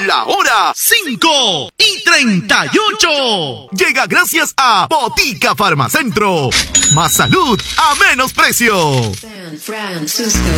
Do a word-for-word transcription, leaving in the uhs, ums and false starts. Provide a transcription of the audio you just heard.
La hora cinco y treinta y ocho. Llega gracias a Botica Farmacentro. Más salud a menos precio. San Francisco.